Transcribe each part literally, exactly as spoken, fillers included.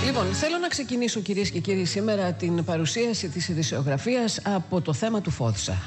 Λοιπόν, θέλω να ξεκινήσω, κυρίες και κύριοι, σήμερα την παρουσίαση της ειδησιογραφίας από το θέμα του Φόδσα.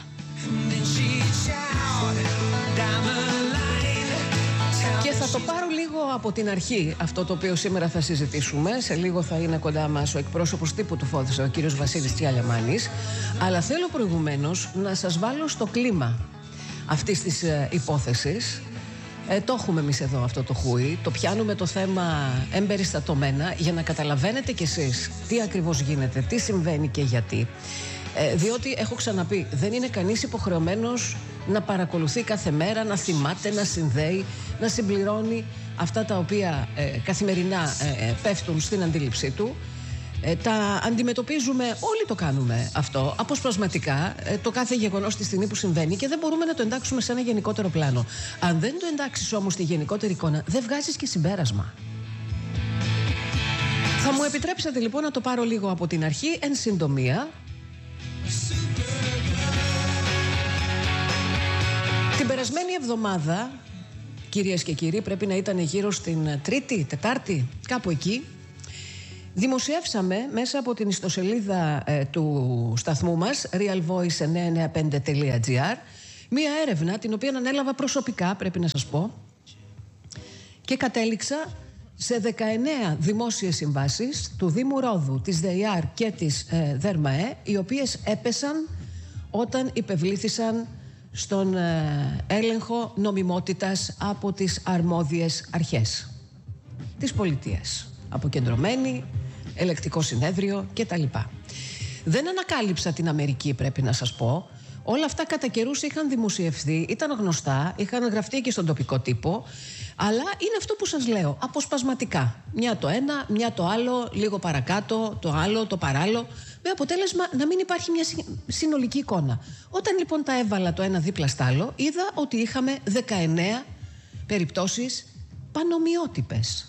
Και θα το πάρω λίγο από την αρχή, αυτό το οποίο σήμερα θα συζητήσουμε. Σε λίγο θα είναι κοντά μας ο εκπρόσωπος τύπου του Φόδσα, ο κύριος Βασίλης Τσιαλιαμάνης. Αλλά θέλω προηγουμένως να σας βάλω στο κλίμα αυτής της ε, υπόθεσης. Ε, το έχουμε εμείς εδώ αυτό το χούι, το πιάνουμε το θέμα εμπεριστατωμένα για να καταλαβαίνετε κι εσείς τι ακριβώς γίνεται, τι συμβαίνει και γιατί. Ε, διότι έχω ξαναπεί, δεν είναι κανείς υποχρεωμένος να παρακολουθεί κάθε μέρα, να θυμάται, να συνδέει, να συμπληρώνει αυτά τα οποία ε, καθημερινά ε, πέφτουν στην αντίληψή του. Ε, τα αντιμετωπίζουμε, όλοι το κάνουμε αυτό, αποσπασματικά, ε, το κάθε γεγονός τη στιγμή που συμβαίνει, και δεν μπορούμε να το εντάξουμε σε ένα γενικότερο πλάνο. Αν δεν το εντάξεις όμως στη γενικότερη εικόνα, δεν βγάζεις και συμπέρασμα. Θα μου επιτρέψετε λοιπόν να το πάρω λίγο από την αρχή, εν συντομία. Την περασμένη εβδομάδα, κυρίες και κύριοι, πρέπει να ήταν γύρω στην Τρίτη, Τετάρτη, κάπου εκεί, δημοσιεύσαμε μέσα από την ιστοσελίδα ε, του σταθμού μας real voice εννιακόσια ενενήντα πέντε τελεία τζι άρ μία έρευνα την οποία ανέλαβα προσωπικά, πρέπει να σας πω, και κατέληξα σε δεκαεννέα δημόσιες συμβάσεις του Δήμου Ρόδου, της ΔΕΙΑΡ και της ε, ΔΕΡΜΑΕ, οι οποίες έπεσαν όταν υπευλήθησαν στον ε, έλεγχο νομιμότητας από τις αρμόδιες αρχές της πολιτείας. Αποκεντρωμένη, ελεκτικό συνέδριο κτλ. Δεν ανακάλυψα την Αμερική, πρέπει να σας πω. Όλα αυτά κατά καιρούς είχαν δημοσιευθεί, ήταν γνωστά, είχαν γραφτεί και στον τοπικό τύπο. Αλλά είναι αυτό που σας λέω, αποσπασματικά. Μια το ένα, μια το άλλο, λίγο παρακάτω, το άλλο, το παράλληλο, με αποτέλεσμα να μην υπάρχει μια συνολική εικόνα. Όταν λοιπόν τα έβαλα το ένα δίπλα στ' άλλο, είδα ότι είχαμε δεκαεννέα περιπτώσεις πανομοιότυπες.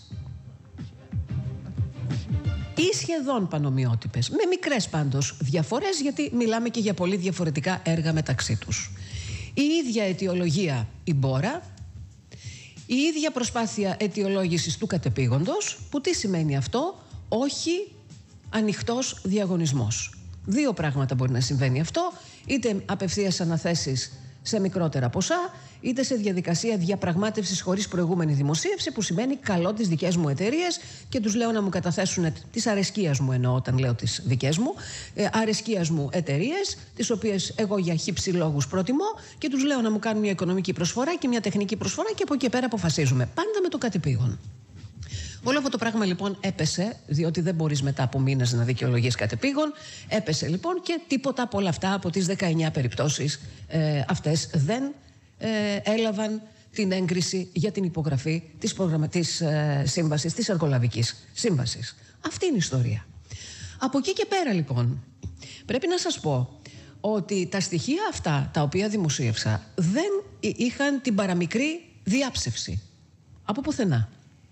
Ή σχεδόν πανομοιότυπες, με μικρές πάντως διαφορές, γιατί μιλάμε και για πολύ διαφορετικά έργα μεταξύ τους. Η ίδια αιτιολογία η μπόρα, η ίδια προσπάθεια αιτιολόγησης του κατεπήγοντος, που τι σημαίνει αυτό? Όχι ανοιχτός διαγωνισμός. Δύο πράγματα μπορεί να συμβαίνει αυτό, είτε απευθείας αναθέσεις σε μικρότερα ποσά, είτε σε διαδικασία διαπραγμάτευσης χωρίς προηγούμενη δημοσίευση, που σημαίνει καλώ τις δικές μου εταιρείες και τους λέω να μου καταθέσουν τις αρεσκίας μου, εννοώ όταν λέω τις δικές μου, ε, αρεσκίας μου εταιρείες, τις οποίες εγώ για χύψη λόγους προτιμώ, και τους λέω να μου κάνουν μια οικονομική προσφορά και μια τεχνική προσφορά, και από εκεί πέρα αποφασίζουμε. Πάντα με το κατεπήγον. Όλο αυτό το πράγμα λοιπόν έπεσε, διότι δεν μπορείς μετά από μήνες να δικαιολογείς κατεπήγον. Έπεσε λοιπόν και τίποτα από όλα αυτά, από τις δεκαεννέα περιπτώσεις ε, αυτές, δεν ε, έλαβαν την έγκριση για την υπογραφή της, προγραμμα... της ε, σύμβασης, της εργολαβικής σύμβασης. Αυτή είναι η ιστορία. Από εκεί και πέρα λοιπόν, πρέπει να σας πω ότι τα στοιχεία αυτά τα οποία δημοσίευσα δεν είχαν την παραμικρή διάψευση από πουθενά.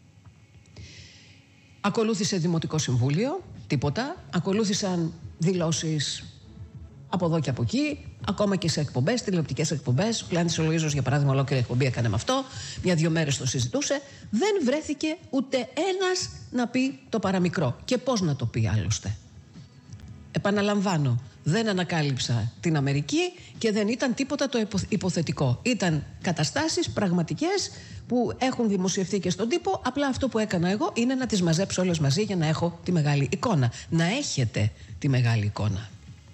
Ακολούθησε Δημοτικό Συμβούλιο, τίποτα. Ακολούθησαν δηλώσεις από εδώ και από εκεί, ακόμα και σε εκπομπές, τηλεοπτικές εκπομπές. Ο Πλάνης ο Λοΐζος, για παράδειγμα, ολόκληρη εκπομπή έκανε με αυτό. Μια-δυο μέρες το συζητούσε. Δεν βρέθηκε ούτε ένας να πει το παραμικρό. Και πώς να το πει άλλωστε? Επαναλαμβάνω, δεν ανακάλυψα την Αμερική και δεν ήταν τίποτα το υποθετικό. Ήταν καταστάσεις πραγματικές που έχουν δημοσιευτεί και στον τύπο. Απλά αυτό που έκανα εγώ είναι να τις μαζέψω όλες μαζί για να έχω τη μεγάλη εικόνα. Να έχετε τη μεγάλη εικόνα.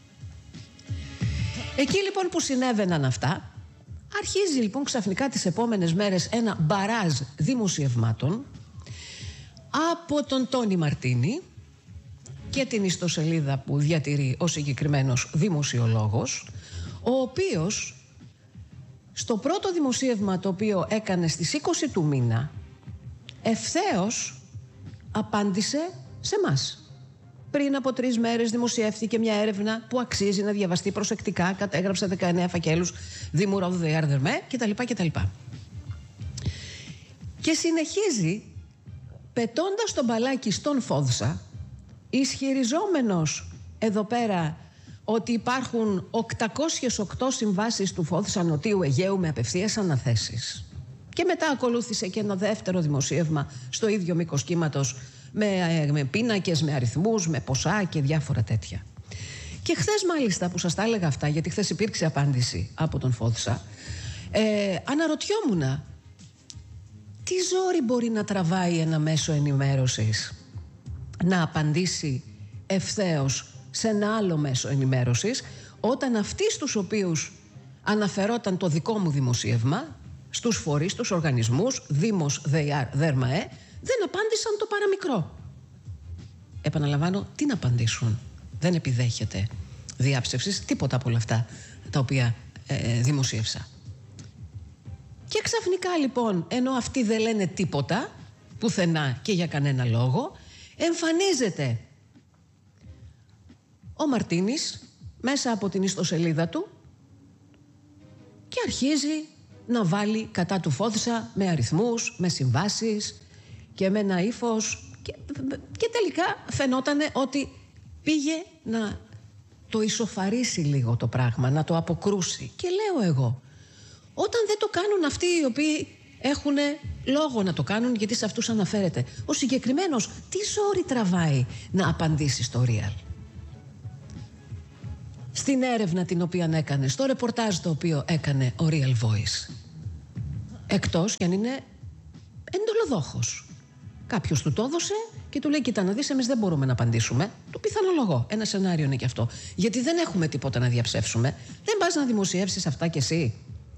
Εκεί λοιπόν που συνέβαιναν αυτά, αρχίζει λοιπόν ξαφνικά τις επόμενες μέρες ένα μπαράζ δημοσιευμάτων από τον Τόνι Μαρτίνι και την ιστοσελίδα που διατηρεί ο συγκεκριμένος δημοσιολόγος, ο οποίος στο πρώτο δημοσίευμα το οποίο έκανε στις είκοσι του μήνα ευθέως απάντησε σε μας. Πριν από τρεις μέρες δημοσιεύθηκε μια έρευνα που αξίζει να διαβαστεί προσεκτικά, κατέγραψε δεκαεννέα φακέλους Δήμου Ρόδου, ΔΕΙΑΡ, ΔΕΡΜΑΕ κτλ. κτλ. Και συνεχίζει πετώντας τον μπαλάκι στον Φόδσα, ισχυριζόμενος εδώ πέρα ότι υπάρχουν οκτακόσιες οκτώ συμβάσεις του Φόδσα Νοτίου Αιγαίου με απευθείας αναθέσεις. Και μετά ακολούθησε και ένα δεύτερο δημοσίευμα στο ίδιο μήκος κύματος με, με πίνακες, με αριθμούς, με ποσά και διάφορα τέτοια. Και χθες μάλιστα που σας τα έλεγα αυτά, γιατί χθες υπήρξε απάντηση από τον Φόδισα, ε, αναρωτιόμουν τι ζόρι μπορεί να τραβάει ένα μέσο ενημέρωσης να απαντήσει ευθέως σε ένα άλλο μέσο ενημέρωσης, όταν αυτοί στους οποίους αναφερόταν το δικό μου δημοσίευμα, στους φορείς, στους οργανισμούς, Δήμος, ΔΕΙΑΡ, ΔΕΡΜΑΕ, δεν απάντησαν το παραμικρό. Επαναλαμβάνω, τι να απαντήσουν? Δεν επιδέχεται διάψευσης τίποτα από όλα αυτά τα οποία ε, δημοσίευσα. Και ξαφνικά λοιπόν, ενώ αυτοί δεν λένε τίποτα, πουθενά και για κανένα λόγο, εμφανίζεται ο Μαρτίνης μέσα από την ιστοσελίδα του και αρχίζει να βάλει κατά του Φόδισα με αριθμούς, με συμβάσεις και με ένα ύφος και, και τελικά φαινότανε ότι πήγε να το ισοφαρίσει λίγο το πράγμα, να το αποκρούσει. Και λέω εγώ, όταν δεν το κάνουν αυτοί οι οποίοι έχουν λόγο να το κάνουν, γιατί σε αυτούς αναφέρεται, ο συγκεκριμένος τι ζόρι τραβάει να απαντήσει στο Real? Στην έρευνα την οποία έκανε, στο ρεπορτάζ το οποίο έκανε ο Real Voice. Εκτός κι αν είναι εντολοδόχος. Κάποιος του το έδωσε και του λέει, κοίτα να δεις, εμείς δεν μπορούμε να απαντήσουμε. Το πιθανολογώ. Ένα σενάριο είναι και αυτό. Γιατί δεν έχουμε τίποτα να διαψεύσουμε. Δεν πας να δημοσιεύσεις αυτά κι εσύ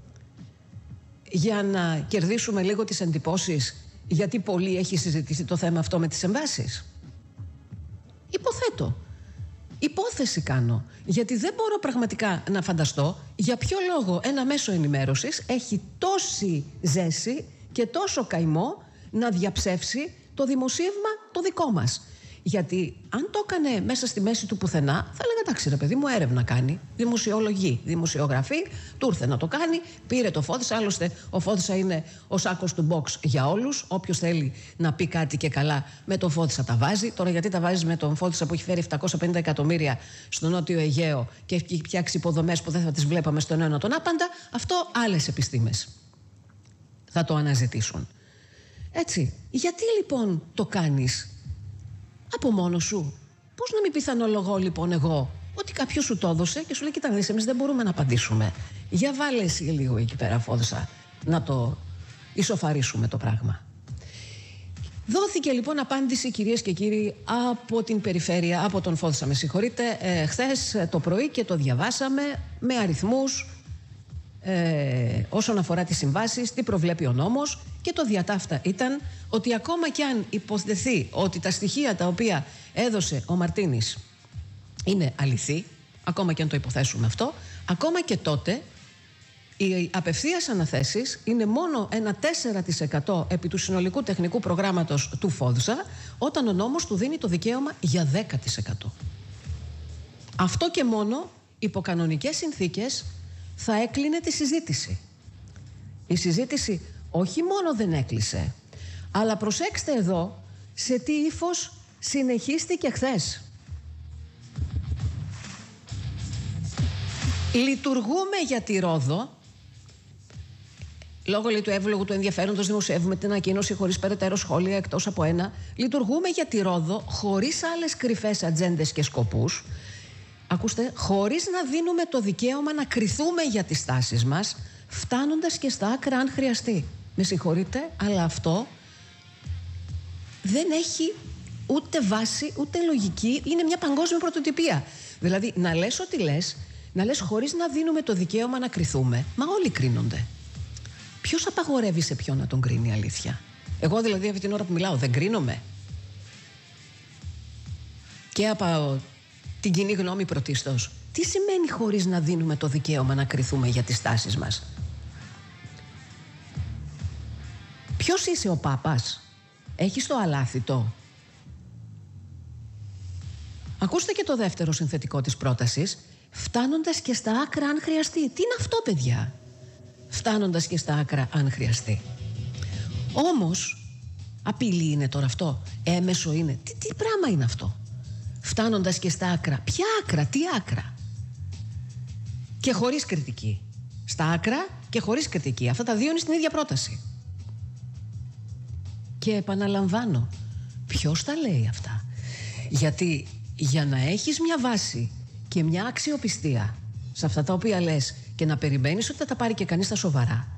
για να κερδίσουμε λίγο τις εντυπώσεις, γιατί πολύ έχει συζητήσει το θέμα αυτό με τις εμβάσεις? Υποθέτω. Υπόθεση κάνω. Γιατί δεν μπορώ πραγματικά να φανταστώ για ποιο λόγο ένα μέσο ενημέρωσης έχει τόση ζέση και τόσο καημό να διαψεύσει το δημοσίευμα το δικό μας. Γιατί αν το έκανε μέσα στη μέση του πουθενά, θα έλεγα, εντάξει ρε παιδί μου, έρευνα κάνει, δημοσιολογεί, δημοσιογραφεί, του ήρθε να το κάνει, πήρε το Φόδισα. Άλλωστε ο Φόδισα είναι ο σάκος του box για όλους. Όποιος θέλει να πει κάτι και καλά, με τον Φόδισα τα βάζει. Τώρα γιατί τα βάζεις με τον Φόδισα που έχει φέρει επτακόσια πενήντα εκατομμύρια στο Νότιο Αιγαίο και έχει φτιάξει υποδομές που δεν θα τις βλέπαμε στον αιώνα τον άπαντα, αυτό άλλες επιστήμες θα το αναζητήσουν. Έτσι, γιατί λοιπόν το κάνεις από μόνος σου? Πώς να μην πιθανολογώ λοιπόν εγώ ότι κάποιος σου το έδωσε και σου λέει, κοίτα, εμείς δεν μπορούμε να απαντήσουμε. Για βάλε εσύ λίγο εκεί πέρα, Φόδισα, να το ισοφαρίσουμε το πράγμα. Δόθηκε λοιπόν απάντηση, κυρίες και κύριοι, από την περιφέρεια, από τον Φόδισα, με συγχωρείτε, ε, χθες το πρωί, και το διαβάσαμε με αριθμούς ε, όσον αφορά τις συμβάσεις, τι προβλέπει ο νόμος, και το διατάφτα ήταν ότι ακόμα κι αν υποθεθεί ότι τα στοιχεία τα οποία έδωσε ο Μαρτίνης είναι αληθή, ακόμα κι αν το υποθέσουμε αυτό, ακόμα και τότε οι απευθείας αναθέσεις είναι μόνο ένα τέσσερα τοις εκατό επί του συνολικού τεχνικού προγράμματος του Φόδισα, όταν ο νόμος του δίνει το δικαίωμα για δέκα τοις εκατό. Αυτό και μόνο υπό κανονικές συνθήκες θα έκλεινε τη συζήτηση. Η συζήτηση όχι μόνο δεν έκλεισε, αλλά προσέξτε εδώ σε τι ύφος συνεχίστηκε χθες. Λειτουργούμε για τη Ρόδο. Λόγω λέει, του εύλογου του ενδιαφέροντος δημοσιεύουμε την ανακοίνωση χωρίς περαιτέρω σχόλια εκτός από ένα. Λειτουργούμε για τη Ρόδο χωρίς άλλες κρυφές ατζέντες και σκοπούς. Ακούστε, χωρίς να δίνουμε το δικαίωμα να κριθούμε για τις τάσεις μας, φτάνοντας και στα άκρα αν χρειαστεί. Με συγχωρείτε, αλλά αυτό δεν έχει ούτε βάση, ούτε λογική. Είναι μια παγκόσμια πρωτοτυπία. Δηλαδή, να λες ό,τι λες, να λες χωρίς να δίνουμε το δικαίωμα να κριθούμε. Μα όλοι κρίνονται. Ποιος απαγορεύει σε ποιον να τον κρίνει, αλήθεια? Εγώ δηλαδή αυτή την ώρα που μιλάω δεν κρίνομαι? Και από την κοινή γνώμη πρωτίστως, τι σημαίνει χωρίς να δίνουμε το δικαίωμα να κριθούμε για τις τάσεις μας? Ποιος είσαι, ο Πάπας? Έχεις το αλάθητο? Ακούστε και το δεύτερο συνθετικό της πρότασης. Φτάνοντας και στα άκρα αν χρειαστεί. Τι είναι αυτό, παιδιά? Φτάνοντας και στα άκρα αν χρειαστεί. Όμως, απειλή είναι τώρα αυτό? Έμεσο είναι? Τι, τι πράγμα είναι αυτό? Φτάνοντας και στα άκρα. Ποια άκρα? Τι άκρα? Και χωρίς κριτική. Στα άκρα και χωρίς κριτική. Αυτά τα δύο είναι στην ίδια πρόταση. Και επαναλαμβάνω, ποιος τα λέει αυτά? Γιατί για να έχεις μια βάση και μια αξιοπιστία σε αυτά τα οποία λες και να περιμένεις ότι θα τα πάρει και κανείς στα σοβαρά,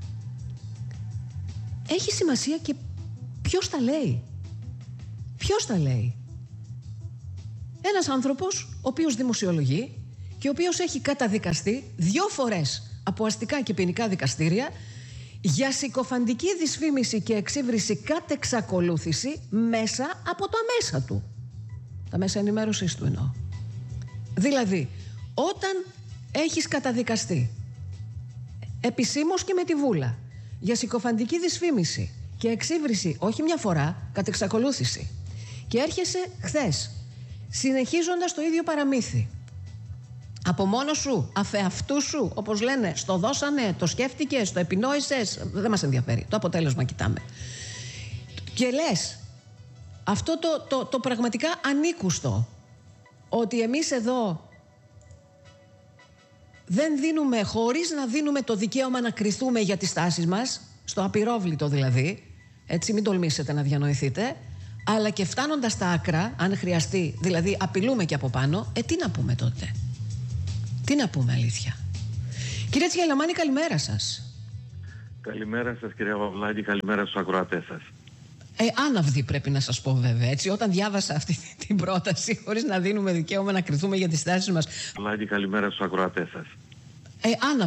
έχει σημασία και ποιος τα λέει. Ποιος τα λέει? Ένας άνθρωπος ο οποίος δημοσιολογεί και ο οποίος έχει καταδικαστεί δύο φορές από αστικά και ποινικά δικαστήρια για συκοφαντική δυσφήμιση και εξύβριση κατ' εξακολούθηση μέσα από τα μέσα του. Τα μέσα ενημέρωσης του εννοώ. Δηλαδή, όταν έχεις καταδικαστεί επισήμως και με τη βούλα για συκοφαντική δυσφήμιση και εξύβριση όχι μια φορά, κατ' εξακολούθηση, και έρχεσαι χθες συνεχίζοντας το ίδιο παραμύθι, από μόνο σου, αφεαυτού σου, όπως λένε, στο δώσανε, το σκέφτηκες, το επινόησες, δεν μας ενδιαφέρει, το αποτέλεσμα κοιτάμε. Και λες αυτό το, το, το πραγματικά ανήκουστο, ότι εμείς εδώ δεν δίνουμε, χωρίς να δίνουμε το δικαίωμα να κριθούμε για τις τάσεις μας, στο απειρόβλητο δηλαδή, έτσι μην τολμήσετε να διανοηθείτε, αλλά και φτάνοντας στα άκρα, αν χρειαστεί, δηλαδή απειλούμε και από πάνω, ε τι να πούμε τότε? Τι να πούμε αλήθεια? Κύριε Τσιαλαμάνη, καλημέρα σας. Καλημέρα σας κυρία Παυλάκη, καλημέρα στους ακροατές σας. Ε, άναυδη πρέπει να σας πω βέβαια, έτσι. Όταν διάβασα αυτή την πρόταση, χωρίς να δίνουμε δικαίωμα να κριθούμε για τις τάσεις μας. Παυλάκη, καλημέρα στους ακροατές σας. Ε, άναυδη.